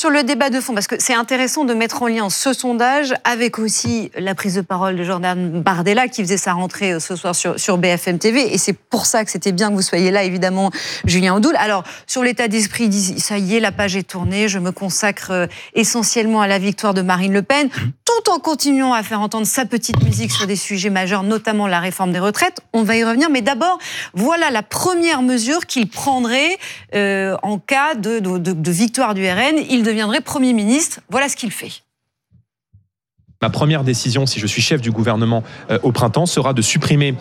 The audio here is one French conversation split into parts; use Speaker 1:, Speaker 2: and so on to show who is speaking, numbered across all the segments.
Speaker 1: sur le débat de fond, parce que c'est intéressant de mettre en lien ce sondage avec aussi la prise de parole de Jordan Bardella qui faisait sa rentrée ce soir sur BFM TV. Et c'est pour ça que c'était bien que vous soyez là, évidemment, Julien Audoul. Alors, sur l'état d'esprit, il dit, ça y est, la page est tournée, je me consacre essentiellement à la victoire de Marine Le Pen, tout en continuant à faire entendre sa petite musique sur des sujets majeurs, notamment la réforme des retraites. On va y revenir, mais d'abord, voilà la première mesure qu'il prendrait en cas de victoire du RN. Il deviendrait Premier ministre. Voilà ce qu'il fait.
Speaker 2: Ma première décision, si je suis chef du gouvernement au printemps, sera de supprimer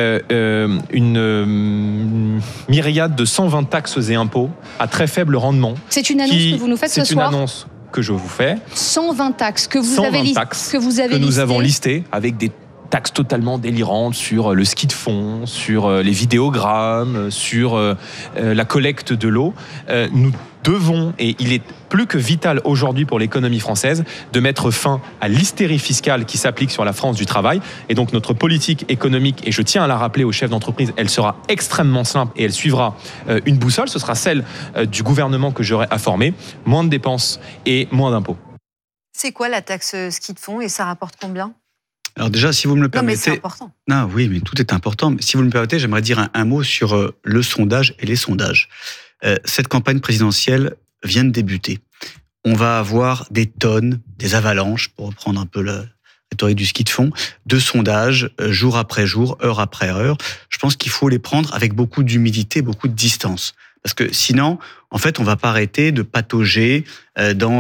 Speaker 2: une myriade de 120 taxes et impôts à très faible rendement.
Speaker 3: C'est une annonce que vous nous faites ce soir ?
Speaker 2: C'est une annonce que je vous fais.
Speaker 3: 120 taxes que vous avez
Speaker 2: que nous avons listées avec des taxes totalement délirantes sur le ski de fond, sur les vidéogrammes, sur la collecte de l'eau. Nous devons, et il est plus que vital aujourd'hui pour l'économie française, de mettre fin à l'hystérie fiscale qui s'applique sur la France du travail. Et donc notre politique économique, et je tiens à la rappeler aux chefs d'entreprise, elle sera extrêmement simple et elle suivra une boussole. Ce sera celle du gouvernement que j'aurai à former. Moins de dépenses et moins d'impôts.
Speaker 1: C'est quoi la taxe ski de fond et ça rapporte combien ?
Speaker 4: Alors déjà, si vous me le permettez...
Speaker 1: Non, mais c'est important.
Speaker 4: Non, oui, mais tout est important. Mais si vous me le permettez, j'aimerais dire un mot sur le sondage et les sondages. Cette campagne présidentielle vient de débuter. On va avoir des tonnes, des avalanches, pour reprendre un peu la rhétorique du ski de fond, de sondages, jour après jour, heure après heure. Je pense qu'il faut les prendre avec beaucoup d'humilité, beaucoup de distance. Parce que sinon, en fait, on va pas arrêter de patauger dans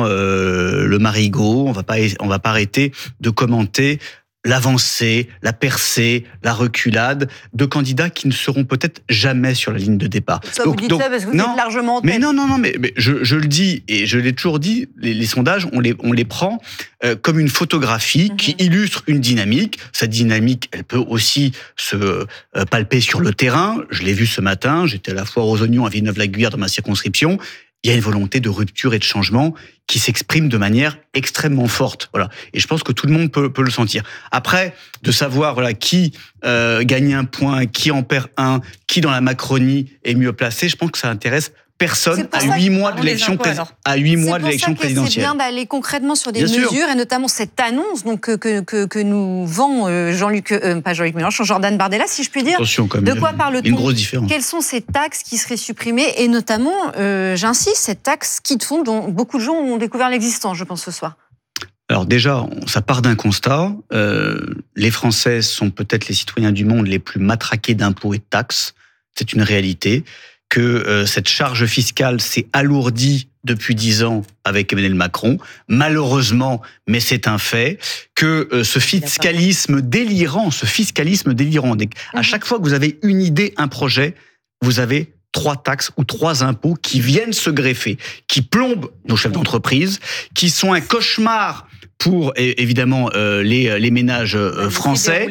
Speaker 4: le marigot, on va pas arrêter de commenter l'avancée, la percée, la reculade de candidats qui ne seront peut-être jamais sur la ligne de départ.
Speaker 1: Ça, vous dites ça parce que vous êtes largement en tête.
Speaker 4: Mais non, mais je le dis, et je l'ai toujours dit, les sondages, on les prend comme une photographie qui illustre une dynamique. Cette dynamique, elle peut aussi se palper sur le terrain. Je l'ai vu ce matin, j'étais à la foire aux oignons à Villeneuve-la-Guiard dans ma circonscription. Il y a une volonté de rupture et de changement qui s'exprime de manière extrêmement forte. Voilà. Et je pense que tout le monde peut le sentir. Après, de savoir qui gagne un point, qui en perd un, qui dans la Macronie est mieux placé, je pense que ça intéresse personne à 8 mois de l'élection présidentielle.
Speaker 1: C'est bien d'aller concrètement sur des mesures et notamment cette annonce que nous vend pas Jean-Luc Mélenchon, Jordan Bardella, si je puis dire.
Speaker 4: Attention, quand même,
Speaker 1: de quoi parle-t-on ?
Speaker 4: Une grosse différence.
Speaker 1: Quelles sont ces taxes qui seraient supprimées et notamment, j'insiste, cette taxe ski de fond dont beaucoup de gens ont découvert l'existence, je pense, ce soir.
Speaker 4: Alors déjà, ça part d'un constat. Les Français sont peut-être les citoyens du monde les plus matraqués d'impôts et de taxes. C'est une réalité. Que cette charge fiscale s'est alourdie depuis 10 ans avec Emmanuel Macron, malheureusement, mais c'est un fait, que ce fiscalisme délirant, à chaque fois que vous avez une idée, un projet, vous avez 3 taxes ou 3 impôts qui viennent se greffer, qui plombent nos chefs d'entreprise, qui sont un cauchemar pour évidemment les ménages français.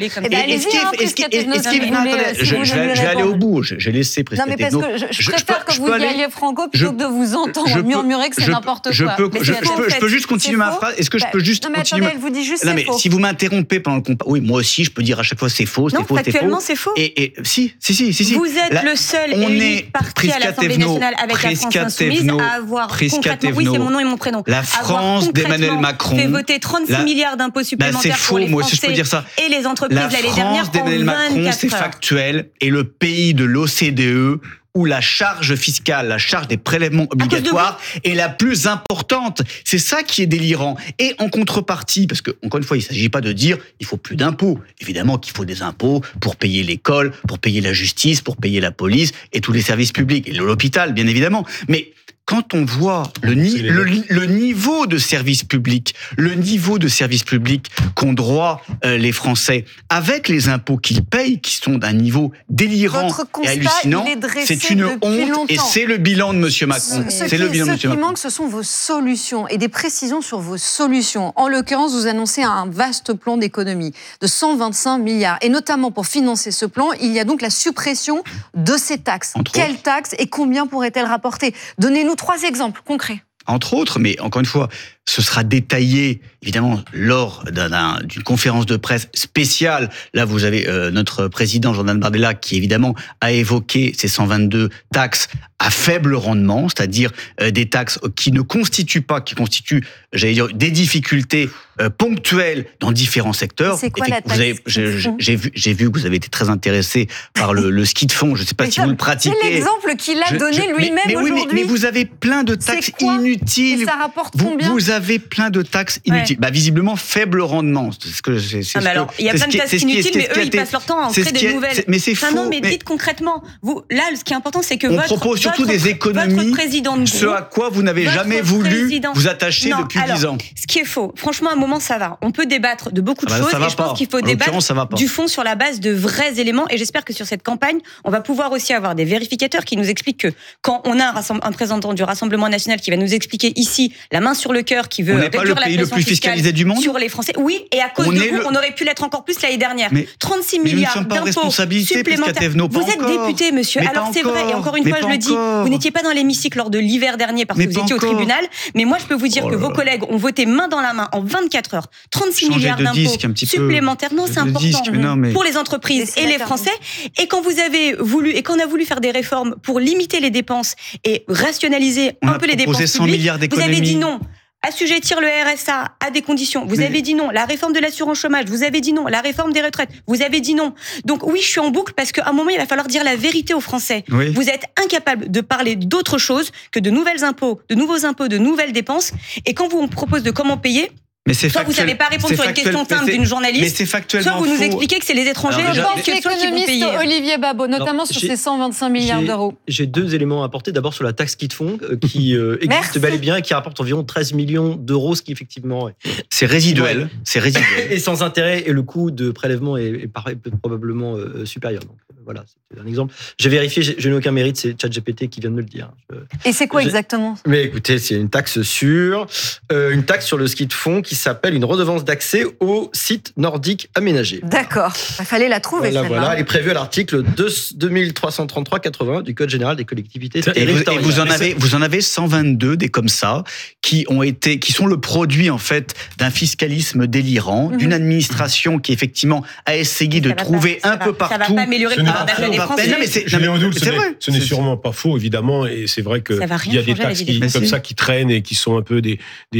Speaker 4: Je vais aller au bout. J'ai laissé
Speaker 1: Prisca Thévenot. Non, mais parce que je préfère que vous y alliez franco plutôt que de vous entendre murmurer que c'est n'importe quoi.
Speaker 4: Je peux juste continuer ma phrase. Est-ce que je peux juste continuer?
Speaker 1: Non, mais attendez, elle vous dit juste c'est faux.
Speaker 4: Si vous m'interrompez pendant le combat, oui, moi aussi, je peux dire à chaque fois c'est faux, c'est faux, c'est faux.
Speaker 5: Factuellement, c'est faux.
Speaker 4: Et si.
Speaker 5: Vous êtes le seul élu parti à l'Assemblée nationale avec la France Insoumise à avoir concrètement, oui, c'est mon nom et mon prénom,
Speaker 4: la France d'Emmanuel Macron
Speaker 5: fait voter 36 milliards d'impôts supplémentaires pour les Français et les entreprises l'année dernière.
Speaker 4: La France d'Emmanuel Macron, c'est factuel, est le pays de l'OCDE où la charge fiscale, la charge des prélèvements obligatoires est la plus importante. C'est ça qui est délirant. Et en contrepartie, parce que, encore une fois, il ne s'agit pas de dire il faut plus d'impôts. Évidemment qu'il faut des impôts pour payer l'école, pour payer la justice, pour payer la police et tous les services publics. Et l'hôpital, bien évidemment. Mais quand on voit le niveau de service public, qu'ont droit les Français, avec les impôts qu'ils payent, qui sont d'un niveau délirant et hallucinant, c'est une honte et c'est le bilan de M. Macron.
Speaker 1: Ce qui manque, ce sont vos solutions et des précisions sur vos solutions. En l'occurrence, vous annoncez un vaste plan d'économie de 125 milliards. Et notamment pour financer ce plan, il y a donc la suppression de ces taxes. Quelles taxes et combien pourraient-elles rapporter ? Donnez-nous 3 exemples concrets.
Speaker 4: Entre autres, mais encore une fois, ce sera détaillé, évidemment, lors d'une conférence de presse spéciale. Là, vous avez notre président, Jordan Bardella, qui, évidemment, a évoqué ces 122 taxes à faible rendement, c'est-à-dire des taxes qui constituent, j'allais dire, des difficultés ponctuelles dans différents secteurs.
Speaker 1: C'est quoi la taxe ?
Speaker 4: J'ai vu que vous avez été très intéressé par le ski de fond. Je ne sais pas si vous le pratiquez.
Speaker 1: C'est l'exemple qu'il a donné lui-même aujourd'hui.
Speaker 4: Mais vous avez plein de taxes inutiles.
Speaker 1: Et ça rapporte combien ?
Speaker 4: Vous avez plein de taxes inutiles. Visiblement, faible rendement.
Speaker 5: Alors, il y a plein de taxes inutiles, mais eux, ils passent leur temps à en créer des nouvelles.
Speaker 4: Mais c'est faux.
Speaker 5: Non, mais dites concrètement. Là, ce qui est important, c'est que
Speaker 4: on propose surtout des économies, ce à quoi vous n'avez jamais voulu vous attacher depuis 10 ans.
Speaker 5: Ce qui est faux. Franchement, à un moment, ça va. On peut débattre de beaucoup de choses, et je pense qu'il faut débattre du fond sur la base de vrais éléments. Et j'espère que sur cette campagne, on va pouvoir aussi avoir des vérificateurs qui nous expliquent que quand on a un représentant du Rassemblement national qui va nous expliquer ici, la main sur le cœur, qui veut réduire la pression fiscale. On n'est pas le pays le plus fiscalisé du monde sur les Français. Oui, et à cause de vous, on aurait pu l'être encore plus l'année dernière. 36 milliards d'impôts supplémentaires. Vous êtes député, monsieur. Alors c'est vrai, et encore une fois, je le dis, vous n'étiez pas dans l'hémicycle lors de l'hiver dernier parce que vous étiez au tribunal. Mais moi, je peux vous dire que vos collègues ont voté main dans la main en 24 heures 36 milliards d'impôts supplémentaires. Non, c'est important pour les entreprises et les Français. Et quand vous avez voulu, et quand on a voulu faire des réformes pour limiter les dépenses et rationaliser un peu les dépenses publiques, vous avez dit non. Assujettir le RSA à des conditions. Vous avez dit non. La réforme de l'assurance chômage. Vous avez dit non. La réforme des retraites. Vous avez dit non. Donc oui, je suis en boucle parce qu'à un moment, il va falloir dire la vérité aux Français. Oui. Vous êtes incapable de parler d'autre chose que de nouveaux impôts, de nouvelles dépenses. Et quand on propose de comment payer, soit vous ne savez pas répondre sur une question simple d'une journaliste, soit vous nous expliquez que c'est les étrangers
Speaker 1: qui vont payer. Olivier Babot, notamment sur ces 125 milliards d'euros.
Speaker 6: J'ai 2 éléments à apporter. D'abord sur la taxe ski de fond, qui existe bel et bien et qui rapporte environ 13 millions d'euros, ce qui effectivement...
Speaker 4: C'est résiduel.
Speaker 6: Et sans intérêt, et le coût de prélèvement est probablement supérieur. Donc voilà, c'est un exemple. J'ai vérifié, je n'ai aucun mérite, c'est ChatGPT qui vient de me le dire.
Speaker 1: Et c'est quoi exactement ?
Speaker 6: Mais écoutez, c'est une taxe sur le ski de fond qui s'appelle une redevance d'accès aux sites nordiques aménagés.
Speaker 1: D'accord, il fallait la trouver.
Speaker 6: Voilà, elle est prévue à l'article 2333-80 du Code général des collectivités territoriales.
Speaker 4: Et vous en avez 122 des comme ça qui sont le produit en fait d'un fiscalisme délirant, d'une administration qui effectivement a essayé de trouver un peu partout.
Speaker 5: Ça va pas améliorer le pouvoir d'achat des Français.
Speaker 7: Ce n'est sûrement pas faux, évidemment, et c'est vrai qu'il y a des taxes comme ça qui traînent et qui sont un peu des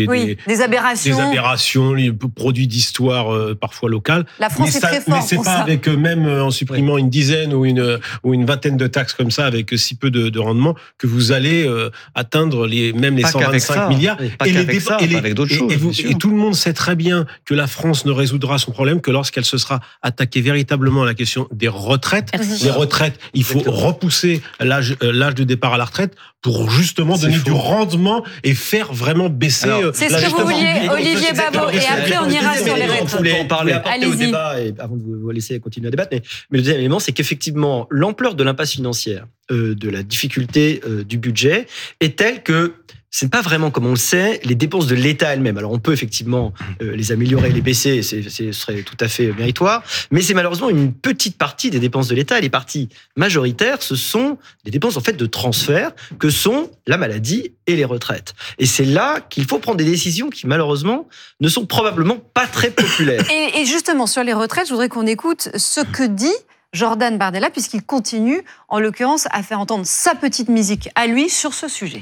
Speaker 7: aberrations, les produits d'histoire parfois locales.
Speaker 1: La France est très forte.
Speaker 7: Mais c'est pas avec même en supprimant une dizaine ou une vingtaine de taxes comme ça avec si peu de rendement que vous allez atteindre les 125 milliards. Et tout le monde sait très bien que la France ne résoudra son problème que lorsqu'elle se sera attaquée véritablement à la question des retraites. Les retraites, il faut repousser l'âge de départ à la retraite pour justement donner du rendement et faire vraiment baisser.
Speaker 1: C'est ce que vous vouliez, Olivier Babot, et après on ira sur les retraites.
Speaker 6: Je voulais apporter au débat, et avant de vous laisser continuer à débattre, mais le deuxième élément, c'est qu'effectivement, l'ampleur de l'impasse financière, de la difficulté du budget, est telle que ce n'est pas vraiment, comme on le sait, les dépenses de l'État elles-mêmes. Alors on peut effectivement les améliorer, les baisser, ce serait tout à fait méritoire, mais c'est malheureusement une petite partie des dépenses de l'État. Les parties majoritaires, ce sont des dépenses en fait de transfert que sont la maladie et les retraites. Et c'est là qu'il faut prendre des décisions qui malheureusement ne sont probablement pas très populaires.
Speaker 1: Et justement sur les retraites, je voudrais qu'on écoute ce que dit Jordan Bardella, puisqu'il continue en l'occurrence à faire entendre sa petite musique à lui sur ce sujet.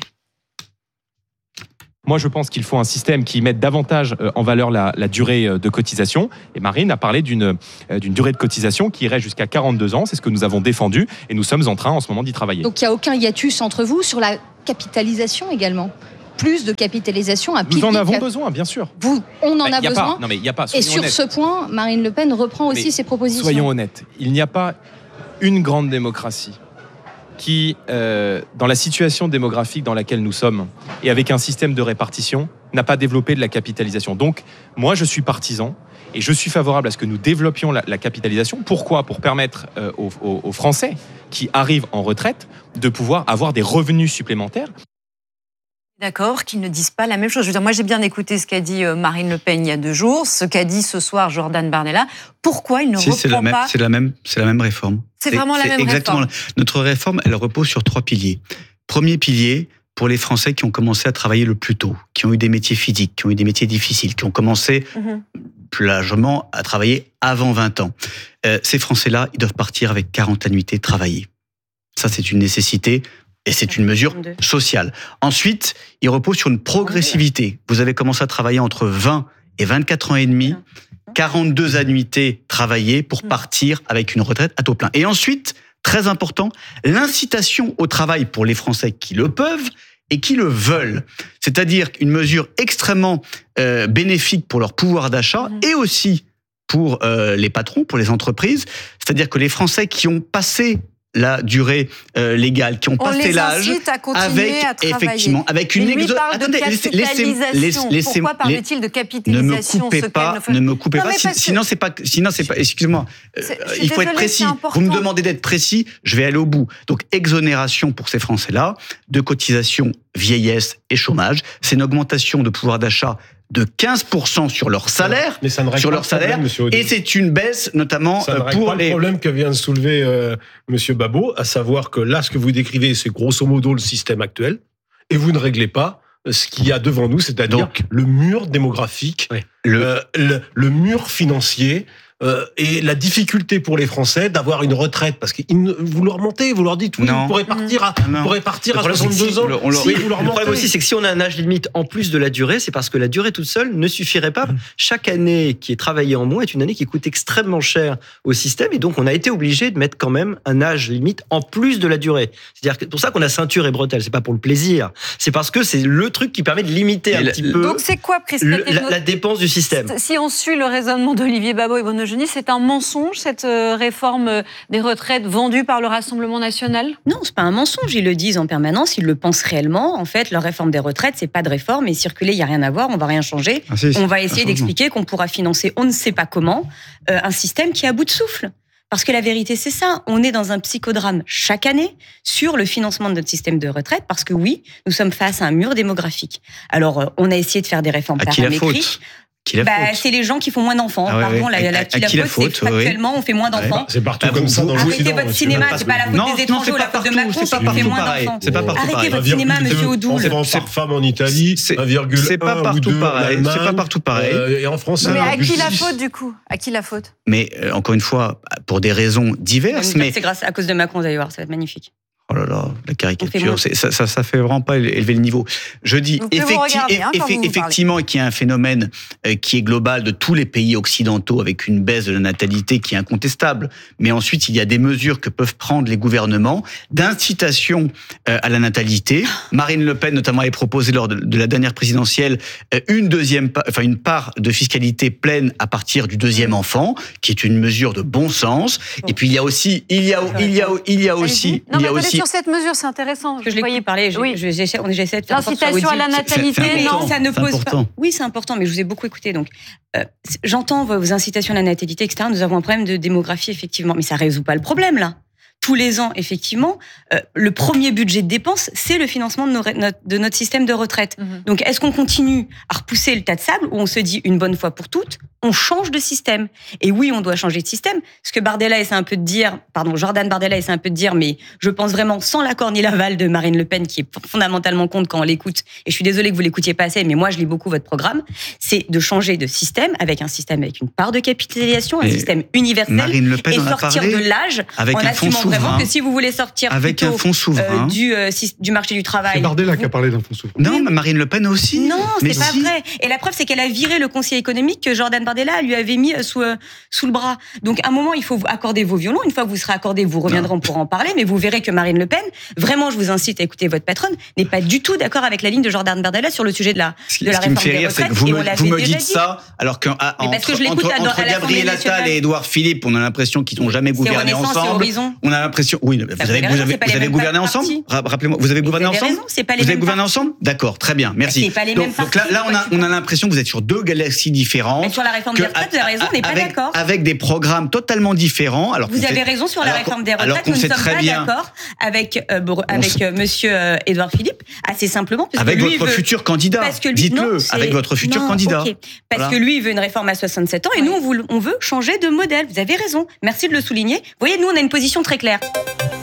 Speaker 2: Moi, je pense qu'il faut un système qui mette davantage en valeur la durée de cotisation. Et Marine a parlé d'une durée de cotisation qui irait jusqu'à 42 ans. C'est ce que nous avons défendu et nous sommes en train en ce moment d'y travailler.
Speaker 3: Donc il n'y a aucun hiatus entre vous sur la capitalisation également ? Plus de capitalisation, un pic.
Speaker 2: Nous en avons besoin, bien sûr.
Speaker 3: On en a besoin.
Speaker 2: Non, mais il n'y a pas.
Speaker 3: Et sur ce point, Marine Le Pen reprend aussi ses propositions.
Speaker 2: Soyons honnêtes. Il n'y a pas une grande démocratie qui, dans la situation démographique dans laquelle nous sommes, et avec un système de répartition, n'a pas développé de la capitalisation. Donc, moi, je suis partisan, et je suis favorable à ce que nous développions la capitalisation. Pourquoi ? Pour permettre aux Français qui arrivent en retraite de pouvoir avoir des revenus supplémentaires.
Speaker 1: D'accord, qu'ils ne disent pas la même chose. Je veux dire, moi, j'ai bien écouté ce qu'a dit Marine Le Pen il y a 2 jours, ce qu'a dit ce soir Jordan Bardella. Pourquoi il ne reprend pas...
Speaker 4: C'est la même réforme.
Speaker 1: C'est vraiment la même
Speaker 4: exactement
Speaker 1: réforme.
Speaker 4: Notre réforme, elle repose sur 3 piliers. Premier pilier, pour les Français qui ont commencé à travailler le plus tôt, qui ont eu des métiers physiques, qui ont eu des métiers difficiles, qui ont commencé plus largement à travailler avant 20 ans. Ces Français-là, ils doivent partir avec 40 annuités travaillées. Ça, c'est une nécessité Et c'est une mesure sociale. Ensuite, il repose sur une progressivité. Vous avez commencé à travailler entre 20 et 24 ans et demi, 42 annuités travaillées pour partir avec une retraite à taux plein. Et ensuite, très important, l'incitation au travail pour les Français qui le peuvent et qui le veulent. C'est-à-dire une mesure extrêmement bénéfique pour leur pouvoir d'achat et aussi pour les patrons, pour les entreprises. C'est-à-dire que les Français qui ont passé la durée légale, qui ont passé l'âge, avec une
Speaker 1: Pourquoi parle-t-il de capitalisation?
Speaker 4: Ne me coupez pas. Sinon c'est pas. Excusez-moi. Il faut être précis. Vous me demandez d'être précis. Je vais aller au bout. Donc exonération pour ces Français-là de cotisations vieillesse et chômage. C'est une augmentation de pouvoir d'achat de 15% sur leur salaire,
Speaker 7: mais ça ne règle pas le problème,
Speaker 4: et c'est une baisse notamment
Speaker 7: ça ne règle
Speaker 4: pour
Speaker 7: pas le problème que vient de soulever Monsieur Babot, à savoir que là, ce que vous décrivez, c'est grosso modo le système actuel, et vous ne réglez pas ce qu'il y a devant nous, c'est-à-dire le mur démographique, le mur financier. Et la difficulté pour les Français d'avoir une retraite, parce que vous leur mentez, vous leur dites oui, vous pourrez partir à 62 ans.
Speaker 6: Le problème aussi, c'est que si on a un âge limite en plus de la durée, c'est parce que la durée toute seule ne suffirait pas. Chaque année qui est travaillée en moins est une année qui coûte extrêmement cher au système, et donc on a été obligé de mettre quand même un âge limite en plus de la durée. C'est-à-dire que pour ça qu'on a ceinture et bretelles, c'est pas pour le plaisir, c'est parce que c'est le truc qui permet de limiter un petit peu.
Speaker 1: Donc c'est quoi,
Speaker 6: la dépense du système.
Speaker 1: Si on suit le raisonnement d'Olivier Babot et Bruno Jeuni, c'est un mensonge, cette réforme des retraites vendue par le Rassemblement national?
Speaker 5: Non, c'est pas un mensonge. Ils le disent en permanence, ils le pensent réellement. En fait, leur réforme des retraites, c'est pas de réforme. Et circuler, il n'y a rien à voir, on va rien changer. On va essayer d'expliquer qu'on pourra financer, on ne sait pas comment, un système qui est à bout de souffle. Parce que la vérité, c'est ça. On est dans un psychodrame chaque année sur le financement de notre système de retraite. Parce que oui, nous sommes face à un mur démographique. Alors, on a essayé de faire des réformes paramétriques. C'est les gens qui font moins d'enfants. Pardon, la faute, c'est factuellement, on fait moins d'enfants.
Speaker 7: C'est partout comme ça dans le
Speaker 5: Arrêtez votre cinéma, c'est pas la faute des étrangers ou la faute de Macron, c'est qu'on fait moins d'enfants. Arrêtez votre cinéma, monsieur Odoul.
Speaker 7: Enfants par femme en Italie, 1,1
Speaker 4: c'est pas partout pareil. C'est pas partout pareil.
Speaker 7: Et en France,
Speaker 1: mais à qui la faute du coup? À qui la faute?
Speaker 4: Mais encore une fois, pour des raisons diverses. Mais
Speaker 5: c'est grâce à cause de Macron, vous allez voir, ça va être magnifique.
Speaker 4: Oh là là, la caricature, ça fait vraiment pas élever le niveau. Je dis effectivement qu'il y a un phénomène qui est global de tous les pays occidentaux avec une baisse de la natalité qui est incontestable. Mais ensuite, il y a des mesures que peuvent prendre les gouvernements d'incitation à la natalité. Marine Le Pen, notamment, avait proposé lors de la dernière présidentielle une part de fiscalité pleine à partir du deuxième enfant, qui est une mesure de bon sens. Et puis il y a aussi
Speaker 1: sur cette mesure, c'est intéressant.
Speaker 5: Je l'ai parlé. J'essaie de faire
Speaker 1: l'incitation à la natalité.
Speaker 5: Non, ça ne pose pas. Oui, c'est important, mais je vous ai beaucoup écouté. Donc, j'entends vos incitations à la natalité, etc. Nous avons un problème de démographie, effectivement, mais ça résout pas le problème là. Tous les ans, effectivement, le premier budget de dépenses, c'est le financement de notre système de retraite. Donc, est-ce qu'on continue à repousser le tas de sable ou on se dit une bonne fois pour toutes, on change de système? Et oui, on doit changer de système. Ce que Bardella essaie un peu de dire, Jordan Bardella essaie un peu de dire, mais je pense vraiment sans l'accord ni l'aval de Marine Le Pen, qui est fondamentalement contre quand on l'écoute, et je suis désolée que vous l'écoutiez pas assez, mais moi je lis beaucoup votre programme, c'est de changer de système avec un système avec une part de capitalisation, un système universel,
Speaker 4: Marine Le Pen
Speaker 5: et sortir de l'âge en assumant vraiment que si vous voulez sortir
Speaker 4: avec un fonds souverain
Speaker 5: du marché du travail.
Speaker 7: C'est Bardella qui a parlé d'un fonds souverain.
Speaker 4: Non, mais Marine Le Pen aussi.
Speaker 5: Non, c'est pas vrai. Et la preuve, c'est qu'elle a viré le conseiller économique que Jordan Bardella lui avait mis sous le bras. Donc, à un moment, il faut accorder vos violons. Une fois que vous serez accordés, vous reviendrez pour en parler. Mais vous verrez que Marine Le Pen, vraiment, je vous incite à écouter votre patronne, n'est pas du tout d'accord avec la ligne de Jordan Bardella sur le sujet de la réforme des retraites.
Speaker 4: Vous me dites ça, alors qu'entre Gabriel Attal et Édouard Philippe, on a l'impression qu'ils n'ont jamais gouverné ensemble. On a l'impression, oui, vous avez gouverné ensemble. Rappelez-moi, vous avez gouverné ensemble. Vous avez gouverné ensemble. D'accord, très bien, merci. Donc là, on a l'impression que vous êtes sur deux galaxies différentes.
Speaker 5: Sur la réforme des retraites, vous avez raison, on n'est pas d'accord.
Speaker 4: Avec des programmes totalement différents. Alors
Speaker 5: vous avez raison sur la réforme des retraites. Nous ne sommes pas d'accord avec Monsieur Édouard Philippe, assez simplement.
Speaker 4: Avec votre futur candidat. Dites-le, avec votre futur candidat.
Speaker 5: Parce que lui, il veut une réforme à 67 ans et nous, on veut changer de modèle. Vous avez raison. Merci de le souligner. Vous voyez, nous, on a une position très claire.